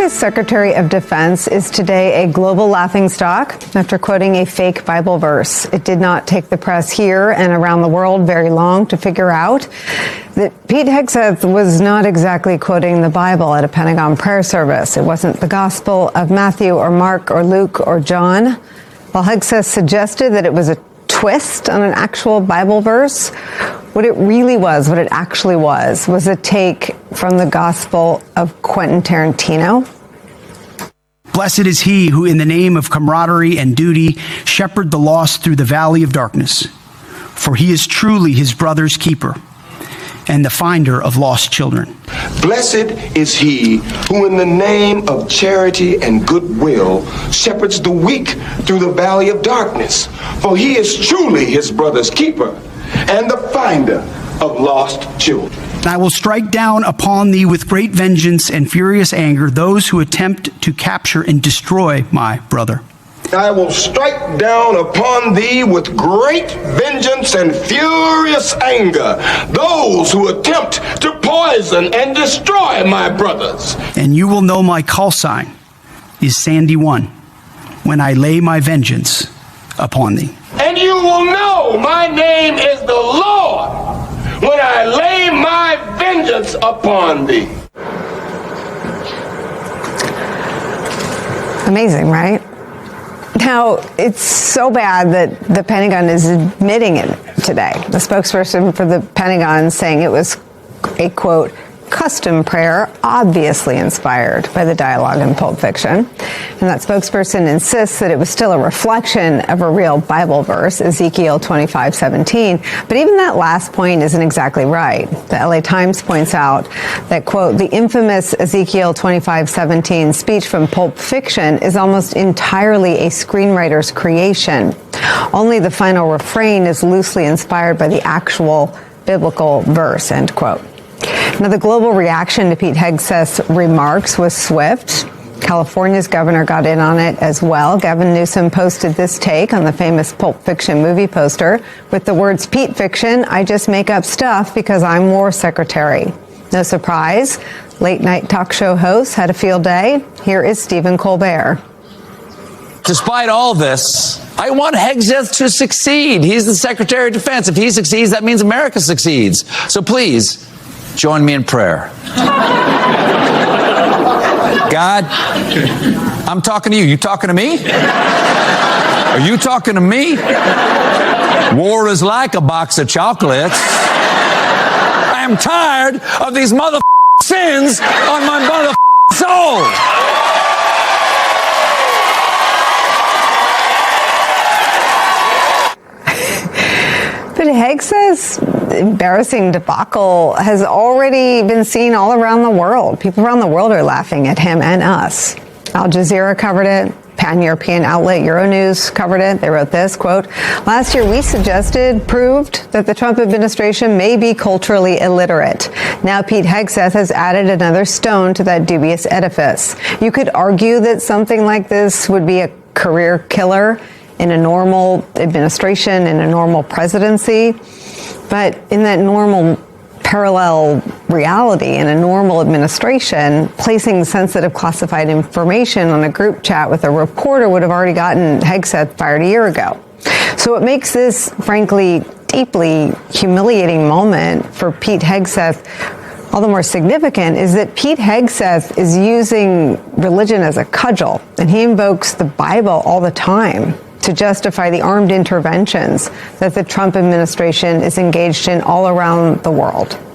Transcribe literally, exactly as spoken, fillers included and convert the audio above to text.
America's Secretary of Defense is today a global laughingstock after quoting a fake Bible verse. It did not take the press here and around the world very long to figure out that Pete Hegseth was not exactly quoting the Bible at a Pentagon prayer service. It wasn't the Gospel of Matthew or Mark or Luke or John. While Hegseth suggested that it was a twist on an actual Bible verse, what it really was, what it actually was, was a take from the Gospel of Quentin Tarantino. Blessed is he who, in the name of camaraderie and duty, shepherd the lost through the valley of darkness. For he is truly his brother's keeper and the finder of lost children. Blessed is he who, in the name of charity and goodwill, shepherds the weak through the valley of darkness. For he is truly his brother's keeper and the finder of lost children. I will strike down upon thee with great vengeance and furious anger those who attempt to capture and destroy my brother. I will strike down upon thee with great vengeance and furious anger those who attempt to poison and destroy my brothers. And you will know my call sign is Sandy One when I lay my vengeance upon thee. And you will know my name is the Lord when I lay my vengeance upon thee. Amazing, right? Now, it's so bad that the Pentagon is admitting it today. The spokesperson for the Pentagon saying it was a, quote, custom prayer, obviously inspired by the dialogue in Pulp Fiction. And that spokesperson insists that it was still a reflection of a real Bible verse, Ezekiel twenty-five seventeen. But even that last point isn't exactly right. The L A Times points out that, quote, the infamous Ezekiel twenty-five seventeen speech from Pulp Fiction is almost entirely a screenwriter's creation. Only the final refrain is loosely inspired by the actual biblical verse, end quote. Now, the global reaction to Pete Hegseth's remarks was swift. California's governor got in on it as well. Gavin Newsom posted this take on the famous Pulp Fiction movie poster with the words, Pete Fiction, I just make up stuff because I'm war secretary. No surprise, late night talk show hosts had a field day. Here is Stephen Colbert. Despite all this, I want Hegseth to succeed. He's the Secretary of Defense. If he succeeds, that means America succeeds. So please, join me in prayer. God, I'm talking to you. You talking to me? Are you talking to me? War is like a box of chocolates. I am tired of these mother sins on my mother soul. But Hegseth's embarrassing debacle has already been seen all around the world. People around the world are laughing at him and us. Al Jazeera covered it. Pan-European outlet Euronews covered it. They wrote this, quote, last year we suggested, proved that the Trump administration may be culturally illiterate. Now Pete Hegseth has added another stone to that dubious edifice. You could argue that something like this would be a career killer in a normal administration, in a normal presidency. But in that normal parallel reality, in a normal administration, placing sensitive classified information on a group chat with a reporter would have already gotten Hegseth fired a year ago. So what makes this, frankly, deeply humiliating moment for Pete Hegseth all the more significant is that Pete Hegseth is using religion as a cudgel, and he invokes the Bible all the time to justify the armed interventions that the Trump administration is engaged in all around the world.